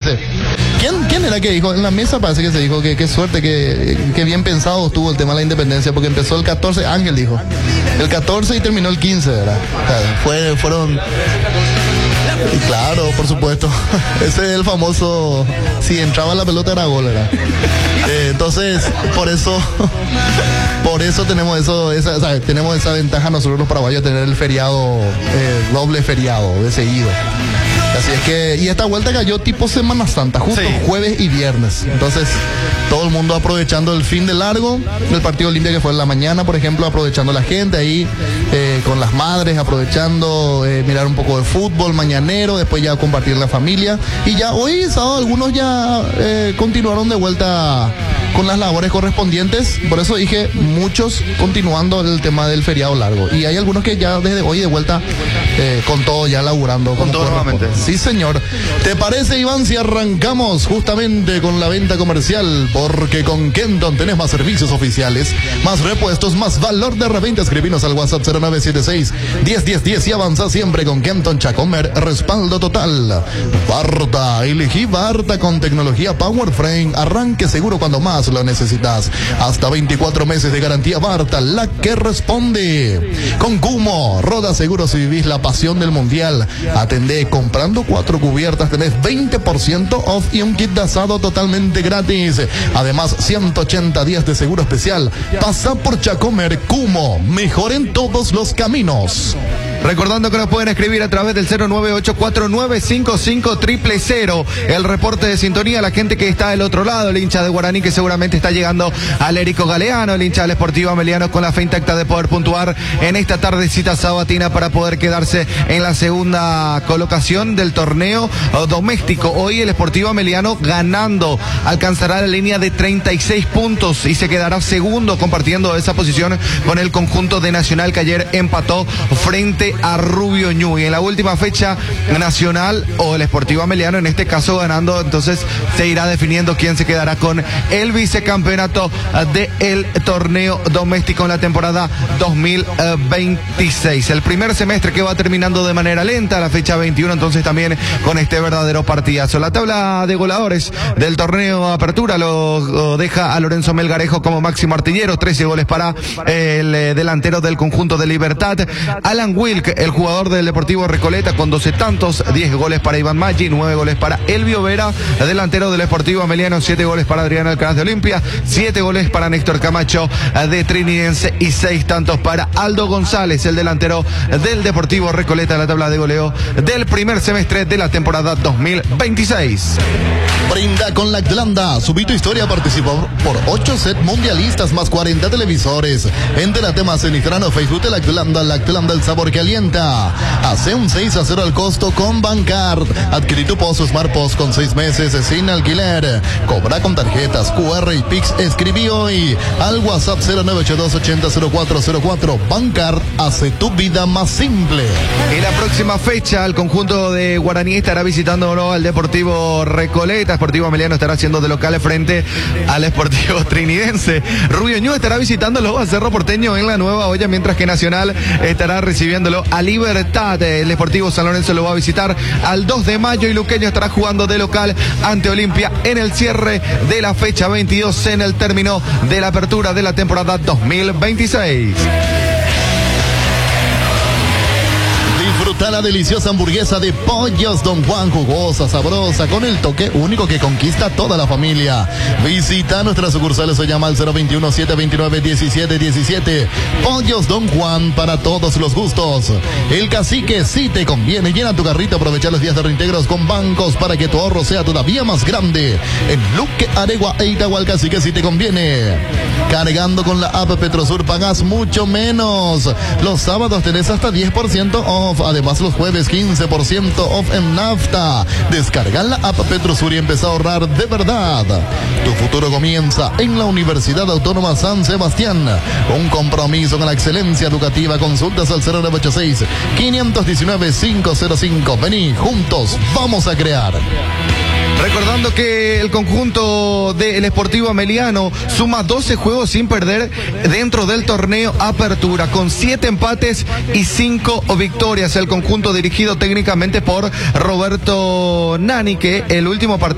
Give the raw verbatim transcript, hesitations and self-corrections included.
dijiste. ¿Quién, quién era que dijo? En la mesa parece que se dijo que qué suerte, que, que bien pensado estuvo el tema de la independencia, porque empezó el catorce, Ángel dijo. El catorce y terminó el quince, ¿verdad? O sea, fue, fueron... Y claro, por supuesto. Ese es el famoso, si entraba la pelota era gol, ¿verdad? Eh, entonces, por eso, por eso tenemos eso, esa, o sea, tenemos esa ventaja nosotros los paraguayos, tener el feriado, eh, doble feriado de seguido. Así es que, y esta vuelta cayó tipo Semana Santa, justo sí. Jueves y viernes. Entonces, todo el mundo aprovechando el fin de largo, el partido Olimpia que fue en la mañana, por ejemplo, aprovechando la gente ahí, eh, con las madres, aprovechando, eh, mirar un poco de fútbol mañanero, después ya compartir la familia. Y ya hoy, sábado, algunos ya eh, continuaron de vuelta con las labores correspondientes. Por eso dije, muchos continuando el tema del feriado largo. Y hay algunos que ya desde hoy de vuelta eh, con todo ya laburando. Con todo nuevamente. Sí, señor. ¿Te parece, Iván, si arrancamos justamente con la venta comercial? Porque con Kenton tenés más servicios oficiales, más repuestos, más valor de reventa. Escribinos al WhatsApp cero nueve siete seis, diez, diez, diez y avanza siempre con Kenton Chacomer. Respaldo total. Barta, elegí Barta con tecnología Power Frame. Arranque seguro cuando más lo necesitas. Hasta veinticuatro meses de garantía Barta, la que responde. Con Kumo, Roda Seguro si vivís la pasión del mundial. Atendé, comprando cuatro cubiertas tenés veinte por ciento off y un kit de asado totalmente gratis. Además, ciento ochenta días de seguro especial. Pasa por Chacomer. Kumo, mejor en todos los caminos. Recordando que nos pueden escribir a través del cero nueve ocho cuatro nueve cinco cinco cero cero cero. El reporte de sintonía, la gente que está del otro lado, el hincha de Guaraní que seguramente está llegando al Érico Galeano, el hincha del Sportivo Ameliano con la fe intacta de poder puntuar en esta tardecita sabatina para poder quedarse en la segunda colocación del torneo doméstico. Hoy el Sportivo Ameliano ganando alcanzará la línea de treinta y seis puntos y se quedará segundo compartiendo esa posición con el conjunto de Nacional que ayer empató frente a Rubio Ñu. Y en la última fecha, Nacional o el Sportivo Ameliano, en este caso ganando, entonces se irá definiendo quién se quedará con el vicecampeonato del torneo doméstico en la temporada dos mil veintiséis. El primer semestre que va terminando de manera lenta, la fecha veintiuno, entonces también con este verdadero partidazo. La tabla de goleadores del torneo Apertura lo, lo deja a Lorenzo Melgarejo como máximo artillero, trece goles para el delantero del conjunto de Libertad. Alan Wilk, el jugador del Deportivo Recoleta, con doce tantos, diez goles para Iván Maggi, nueve goles para Elvio Vera, delantero del Sportivo Ameliano, siete goles para Adriano Alcaraz de Olimpia, siete goles para Néstor Camacho de Trinidense y seis tantos para Aldo González, el delantero del Deportivo Recoleta, en la tabla de goleo del primer semestre de la temporada dos mil veintiséis. Brinda con Lactlanda. Subí tu historia, participó por ocho sets mundialistas más cuarenta televisores. Entérate más en Instagram, Facebook de Lactlanda. Lactlanda, el sabor que alienta. Hace un seis a cero al costo con Bancard. Adquirí tu Pozo Smart Post con seis meses sin alquiler. Cobra con tarjetas Q R y Pix. Escribí hoy al WhatsApp cero nueve ocho dos ochenta cero cuatro cero cuatro. Bancard hace tu vida más simple. En la próxima fecha, el conjunto de Guaraní estará visitando ¿no? al Deportivo Recoleta. Sportivo Ameliano estará haciendo de local frente al Sportivo Trinidense. Rubio Ñu estará visitándolo a Cerro Porteño en la Nueva Olla, mientras que Nacional estará recibiéndolo a Libertad. El Sportivo San Lorenzo lo va a visitar al dos de mayo y Luqueño estará jugando de local ante Olimpia en el cierre de la fecha veintidós en el término de la apertura de la temporada dos mil veintiséis. Disfruta la deliciosa hamburguesa de Pollos Don Juan, jugosa, sabrosa, con el toque único que conquista a toda la familia. Visita nuestras sucursales o llama al cero veintiuno, siete veintinueve, diecisiete diecisiete. Pollos Don Juan, para todos los gustos. El Cacique sí te conviene. Llena tu carrito, aprovecha los días de reintegros con bancos para que tu ahorro sea todavía más grande. En Luque, Aregua e Itahual, Cacique sí te conviene. Cargando con la app Petrosur pagas mucho menos. Los sábados tenés hasta diez por ciento off. Además, los jueves quince por ciento off en nafta. Descarga la app Petrosur y empieza a ahorrar de verdad. Tu futuro comienza en la Universidad Autónoma San Sebastián. Un compromiso con la excelencia educativa. Consultas al cero nueve ocho seis, cinco uno nueve, cinco cero cinco. Vení, juntos vamos a crear. Recordando que el conjunto del Sportivo Ameliano suma doce juegos sin perder dentro del torneo Apertura, con siete empates y cinco victorias. El conjunto dirigido técnicamente por Roberto Nani, que el último partido